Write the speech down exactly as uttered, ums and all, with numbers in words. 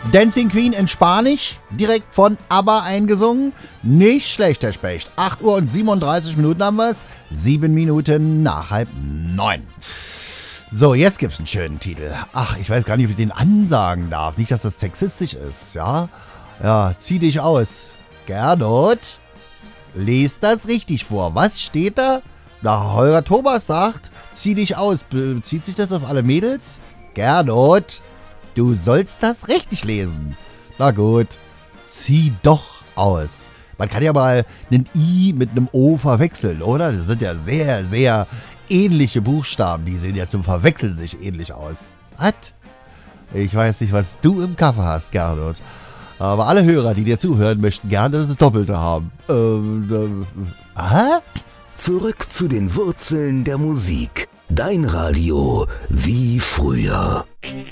Dancing Queen in Spanisch, direkt von ABBA eingesungen. Nicht schlecht, Herr Specht. acht Uhr und siebenunddreißig Minuten haben wir es. Sieben Minuten nach halb neun. So, jetzt gibt's einen schönen Titel. Ach, ich weiß gar nicht, ob ich den ansagen darf. Nicht, dass das sexistisch ist, ja? Ja, zieh dich aus. Gernot, lest das richtig vor. Was steht da? Na, Holger Thomas sagt, zieh dich aus. Bezieht sich das auf alle Mädels? Gernot, du sollst das richtig lesen. Na gut, zieh doch aus. Man kann ja mal einen I mit einem O verwechseln, oder? Das sind ja sehr, sehr ähnliche Buchstaben. Die sehen ja zum Verwechseln sich ähnlich aus. Was? Ich weiß nicht, was du im Kaffee hast, Gernot. Aber alle Hörer, die dir zuhören, möchten gerne das Doppelte haben. Ähm, ähm, aha? Zurück zu den Wurzeln der Musik. Dein Radio wie früher.